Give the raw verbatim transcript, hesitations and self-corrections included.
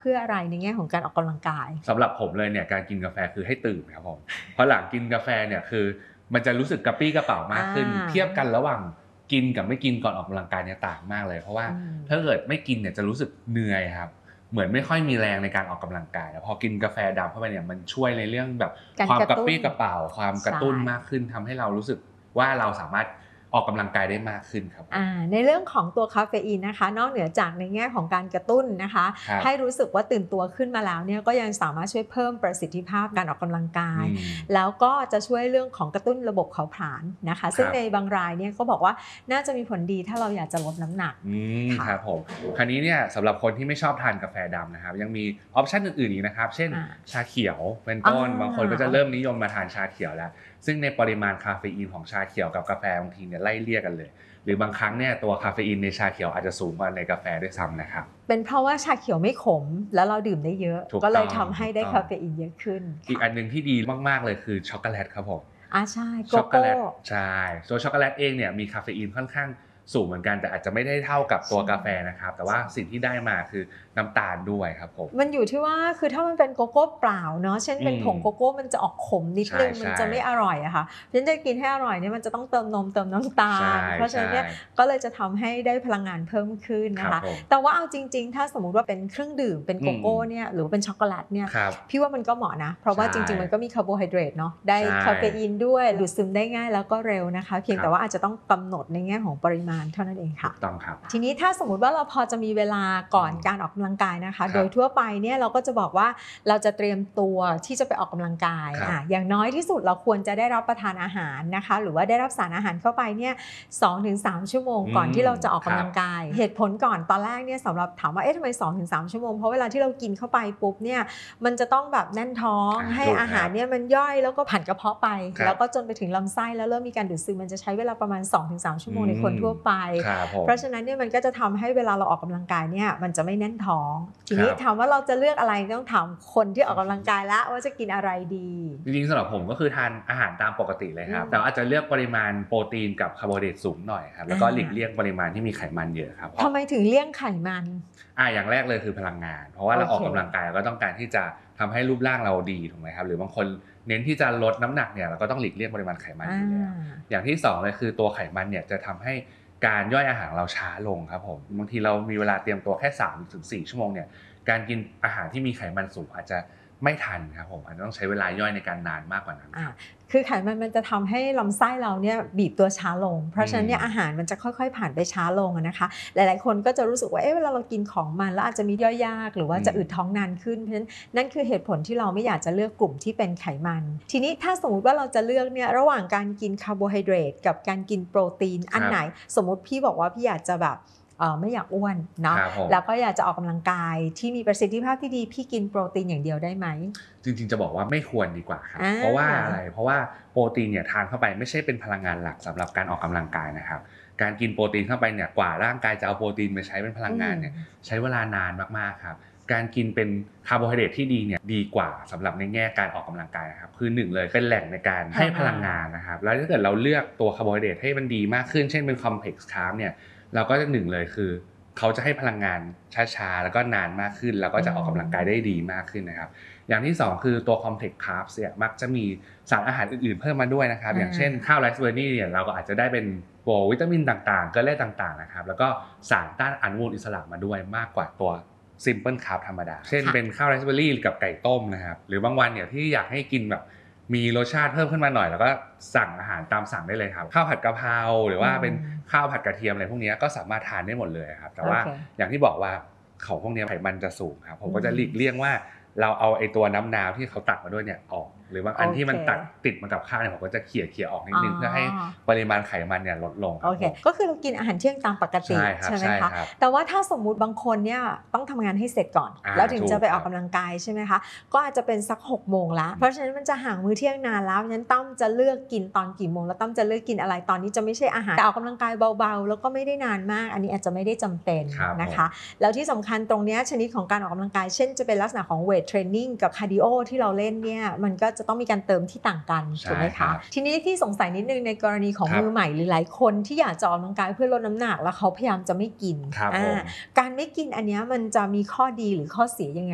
เพื่ออะไรในแง่ของการออกกำลังกายสำหรับผมเลยเนี่ยการกินกาแฟคือให้ตื่นครับผมเพราะหลังกินกาแฟเนี่ยคือมันจะรู้สึกกระปรี้กระเปร่ามากขึ้นเทียบกันระหว่างกินกับไม่กินก่อนออกกำลังกายเนี่ยต่างมากเลยเพราะว่าถ้าเกิดไม่กินเนี่ยจะรู้สึกเหนื่อยครับเหมือนไม่ค่อยมีแรงในการออกกำลังกายพอกินกาแฟดำเข้าไปเนี่ยมันช่วยในเรื่องแบบความกระปรี้กระเปร่าความกระตุ้นมากขึ้นทำให้เรารู้สึกว่าเราสามารถออกกำลังกายได้มากขึ้นครับในเรื่องของตัวคาเฟอีนนะคะนอกเหนือจากในแง่ของการกระตุ้นนะคะให้รู้สึกว่าตื่นตัวขึ้นมาแล้วเนี่ยก็ยังสามารถช่วยเพิ่มประสิทธิภาพการออกกำลังกายแล้วก็จะช่วยเรื่องของกระตุ้นระบบเผาผลาญนะคะซึ่งในบางรายเนี่ยก็บอกว่าน่าจะมีผลดีถ้าเราอยากจะลดน้ำหนักครับผมคราวนี้เนี่ยสำหรับคนที่ไม่ชอบทานกาแฟดำนะครับยังมีออปชันอื่นๆอีกนะครับเช่นชาเขียวเป็นต้นบางคนก็จะเริ่มนิยมมาทานชาเขียวแล้วซึ่งในปริมาณคาเฟอีนของชาเขียวกับกาแฟบางทีเนี่ยไล่เลี่ยกันเลยหรือบางครั้งเนี่ยตัวคาเฟอีนในชาเขียวอาจจะสูงกว่าในกาแฟด้วยซ้ำนะครับเป็นเพราะว่าชาเขียวไม่ขมแล้วเราดื่มได้เยอะก็เลยทำให้ได้คาเฟอีนเยอะขึ้นอีกอันนึงที่ดีมากๆเลยคือช็อกโกแลตครับผมอ่าใช่ช็อกโกแลตใช่ตัวช็อกโกแลตเองเนี่ยมีคาเฟอีนค่อนข้างสูงเหมือนกันแต่อาจจะไม่ได้เท่ากับตัวกาแฟนะครับแต่ว่าสิ่งที่ได้มาคือน้ำตาลด้วยครับผมมันอยู่ที่ว่าคือถ้ามันเป็นโกโก้เปล่าเนาะเช่นเป็นผงโกโก้มันจะออกขมนิดนึงมันจะไม่อร่อยอะค่ะเพราะฉะนั้นจะกินให้อร่อยเนี่ยมันจะต้องเติมนมเติมน้ำตาลเพราะฉะนั้นเนี่ยก็เลยจะทำให้ได้พลังงานเพิ่มขึ้นนะคะแต่ว่าเอาจริงๆถ้าสมมุติว่าเป็นเครื่องดื่มเป็นโกโก้เนี่ยหรือเป็นช็อกโกแลตเนี่ยพี่ว่ามันก็เหมาะนะเพราะว่าจริงๆมันก็มีคาร์โบไฮเดรตเนาะได้คาเฟอีนด้วยดูดซึมได้ง่ายแล้วก็เร็วนะคะเพียงแต่ว่าอาจจะต้องกำหนดในแง่ของปริมาณเท่านั้นเองค่ะต้องครับทีนี้ถ้าสมมุติว่าเราพอจะมีเวลาก่อนการออกกำลังกายนะคะโดยทั่วไปเนี่ยเราก็จะบอกว่าเราจะเตรียมตัวที่จะไปออกกำลังกายอ่ะอย่างน้อยที่สุดเราควรจะได้รับประทานอาหารนะคะหรือว่าได้รับสารอาหารเข้าไปเนี่ย สองถึงสาม ชั่วโมงก่อนที่เราจะออกกำลังกายเหตุผลก่อนตอนแรกเนี่ยสำหรับถามว่าเอ๊ะทำไม สองถึงสาม ชั่วโมงเพราะเวลาที่เรากินเข้าไปปุ๊บเนี่ยมันจะต้องแบบแน่นท้องให้อาหารเนี่ยมันย่อยแล้วก็ผ่านกระเพาะไปแล้วก็จนไปถึงลำไส้แล้วเริ่มมีการดูดซึมมันจะใช้เวลาประมาณ สองถึงสาม ชั่วโมงในคนทั่วไปเพราะฉะนั้นเนี่ยมันก็จะทำให้เวลาเราออกกำลังกายเนี่ยมันจะไม่แน่นท้องทีนี้ถามว่าเราจะเลือกอะไรต้องถามคนที่ออกกำลังกายแล้วว่าจะกินอะไรดีจริงๆสำหรับผมก็คือทานอาหารตามปกติเลยครับแต่อาจจะเลือกปริมาณโปรตีนกับคาร์โบไฮเดรตสูงหน่อยครับแล้วก็หลีกเลี่ยงปริมาณที่มีไขมันเยอะครับทำไมถึงเลี่ยงไขมันอ่าอย่างแรกเลยคือพลังงานเพราะว่าเราออกกำลังกายเราก็ต้องการที่จะทำให้รูปร่างเราดีถูกไหมครับหรือบางคนเน้นที่จะลดน้ำหนักเนี่ยเราก็ต้องหลีกเลี่ยงปริมาณไขมันอยู่แล้วอย่างที่สองเลยคือตัวไขมันเนี่ยจะทำให้การย่อยอาหารเราช้าลงครับผมบางทีเรามีเวลาเตรียมตัวแค่ สามถึงสี่ ชั่วโมงเนี่ยการกินอาหารที่มีไขมันสูงอาจจะไม่ทันครับผมอาจจะต้องใช้เวลาย่อยในการนานมากกว่านั้นคือไขมันมันจะทำให้ลำไส้เราเนี่ยบีบตัวช้าลงเพราะฉะนั้นเนี่ยอาหารมันจะค่อยๆผ่านไปช้าลงนะคะหลายๆคนก็จะรู้สึกว่าเอ๊ะเวลาเรากินของมันแล้วอาจจะมีย่อยยากหรือว่าจะอืดท้องนานขึ้นเพราะฉะนั้นนั่นคือเหตุผลที่เราไม่อยากจะเลือกกลุ่มที่เป็นไขมันทีนี้ถ้าสมมุติว่าเราจะเลือกเนี่ยระหว่างการกินคาร์โบไฮเดรตกับการกินโปรตีนอันไหนสมมุติพี่บอกว่าพี่อยากจะแบบไม่อยากอ้วนเนาะแล้วก็อยากจะออกกำลังกายที่มีประสิทธิภาพที่ดีพี่กินโปรตีนอย่างเดียวได้ไหมจริงๆจะบอกว่าไม่ควรดีกว่าครับเพราะว่าอะไรเพราะว่าโปรตีนเนี่ยทานเข้าไปไม่ใช่เป็นพลังงานหลักสำหรับการออกกำลังกายนะครับการกินโปรตีนเข้าไปเนี่ยกว่าร่างกายจะเอาโปรตีนมาใช้เป็นพลังงานเนี่ยใช้เวลานานมากๆครับการกินเป็นคาร์โบไฮเดรตที่ดีเนี่ยดีกว่าสำหรับในแง่การออกกำลังกายนะครับคือหนึ่งเลยเป็นแหล่งในการให้พลังงานนะครับแล้วถ้าเกิดเราเลือกตัวคาร์โบไฮเดรตให้มันดีมากขึ้นเช่นเป็นคอมเพล็กซ์คาร์บเนี่ยเราก็จะหนึ่งเลยคือเขาจะให้พลังงานช้าๆแล้วก็นานมากขึ้นแล้วก็จะออกกำลังกายได้ดีมากขึ้นนะครับอย่างที่สองคือตัว complex carbs เนี่ยมักจะมีสารอาหารอื่นๆเพิ่มมาด้วยนะครับอย่างเช่นข้าวไรซ์เบอร์รี่เนี่ยเราก็อาจจะได้เป็นโปรวิตามินต่างๆเกลือแร่ต่างๆนะครับแล้วก็สารต้านอนุมูลอิสระมาด้วยมากกว่าตัว simple carb ธรรมดาเช่นเป็นข้าวไรซ์เบอร์รี่กับไก่ต้มนะครับหรือบางวันเนี่ยที่อยากให้กินแบบมีรสชาติเพิ่มขึ้นมาหน่อยแล้วก็สั่งอาหารตามสั่งได้เลยครับข้าวผัดกะเพราหรือว่าเป็นข้าวผัดกระเทียมอะไรพวกนี้ก็สามารถทานได้หมดเลยครับแต่ว่าอย่างที่บอกว่าของพวกนี้ไขมันจะสูงครับผมก็จะหลีกเลี่ยงว่าเราเอาไอ้ตัวน้ำนาวที่เขาตักมาด้วยเนี่ยออกหรือบางอันที่มันตักติดมากับข้าวเนี่ยผมก็จะเขี่ยเขี่ยออกนิดนึงเพื่อให้ปริมาณไขมันเนี่ยลดลงโอเคก็คือเรากินอาหารเที่ยงตามปกติใช่ไหมคะแต่ว่าถ้าสมมุติบางคนเนี่ยต้องทำงานให้เสร็จก่อนแล้วถึงจะไปออกกำลังกายใช่ไหมคะก็อาจจะเป็นสักหกโมงละเพราะฉะนั้นมันจะห่างมื้อเที่ยงนานแล้วงั้นต้อมจะเลือกกินตอนกี่โมงแล้วต้อมจะเลือกกินอะไรตอนนี้จะไม่ใช่อาหารแต่ออกกำลังกายเบาๆแล้วก็ไม่ได้นานมากอันนี้อาจจะไม่ได้จำเป็นนะคะแล้วที่สำคัญตรงนี้ชนิดของการออกกำลังกายเช่นจะเป็นลักษณะของเวทเทรนนิ่งกับคาร์ดิโอที่เราเล่นเนี่ยมันก็จะต้องมีการเติมที่ต่างกันถูกไหมคะทีนี้ที่สงสัยนิดนึงในกรณีของมือใหม่หรือหลายคนที่อยากจะออกกำลังกายเพื่อลดน้ำหนักแล้วเขาพยายามจะไม่กินการไม่กินอันนี้มันจะมีข้อดีหรือข้อเสียยังไง